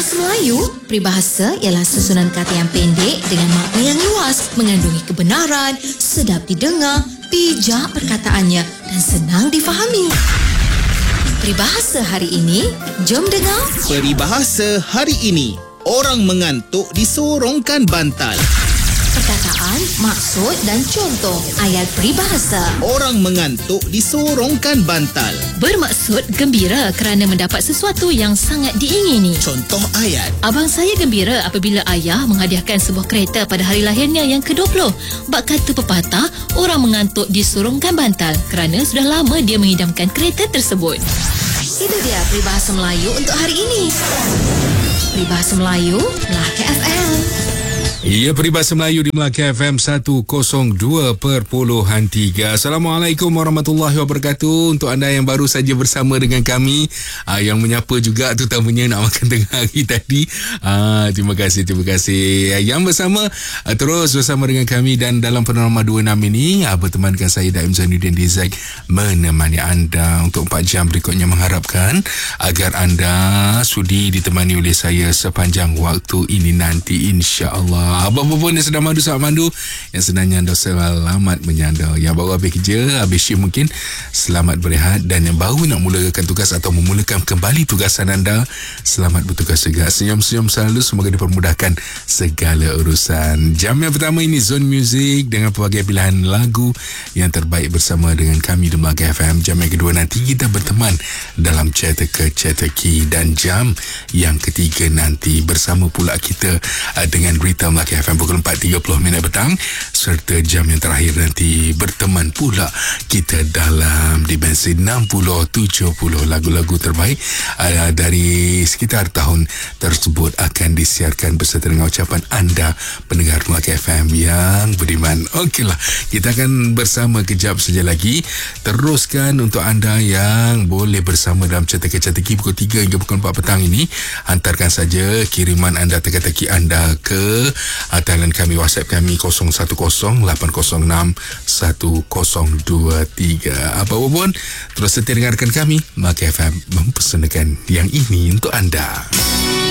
Peribahasa Melayu, peribahasa ialah susunan kata yang pendek dengan makna yang luas, mengandungi kebenaran, sedap didengar, bijak perkataannya dan senang difahami. Peribahasa hari ini, jom dengar. Peribahasa hari ini, orang mengantuk disorongkan bantal. Perkataan, maksud dan contoh ayat peribahasa. Orang mengantuk disorongkan bantal. Bermaksud gembira kerana mendapat sesuatu yang sangat diingini. Contoh ayat. Abang saya gembira apabila ayah menghadiahkan sebuah kereta pada hari lahirnya yang ke-20. Bak kata pepatah, orang mengantuk disorongkan bantal kerana sudah lama dia mengidamkan kereta tersebut. Itu dia peribahasa Melayu untuk hari ini. Peribahasa Melayu, Melaka FM. Ya, peribahasa Melayu di Melaka FM 102.3. Assalamualaikum warahmatullahi wabarakatuh. Untuk anda yang baru saja bersama dengan kami, yang menyapa juga terutamanya nak makan tengah hari tadi, terima kasih. Yang bersama terus bersama dengan kami, dan dalam Panorama 26 ini bertemankan saya Daim Zainuddin Dizak menemani anda untuk 4 jam berikutnya, mengharapkan agar anda sudi ditemani oleh saya sepanjang waktu ini nanti, insya-Allah. Apa-apa pun yang sedang mandu, saat mandu, yang sedang nyandar selamat menyandar. Yang baru habis kerja, habis shift mungkin, selamat berehat. Dan yang baru nak mulakan tugas atau memulakan kembali tugasan anda, selamat bertugas juga. Senyum-senyum selalu, semoga dipermudahkan segala urusan. Jam yang pertama ini Zone Music dengan pelbagai pilihan lagu yang terbaik bersama dengan kami di Melaka FM. Jam yang kedua nanti kita berteman dalam cetaki. Dan jam yang ketiga nanti bersama pula kita dengan Berita Melaka FM pukul 4.30 petang, serta jam yang terakhir nanti berteman pula kita dalam dimensi 60-70 lagu-lagu terbaik dari sekitar tahun tersebut akan disiarkan beserta dengan ucapan anda pendengar Melaka FM yang beriman. Okeylah, kita akan bersama kejap saja lagi. Teruskan untuk anda yang boleh bersama dalam cetaki pukul 3 hingga pukul 4 petang ini, hantarkan saja kiriman anda, teka-teki anda ke talian kami, WhatsApp kami 0108061023. Apa-apa pun, terus setia dengarkan kami. Melaka FM mempersembahkan yang ini untuk anda.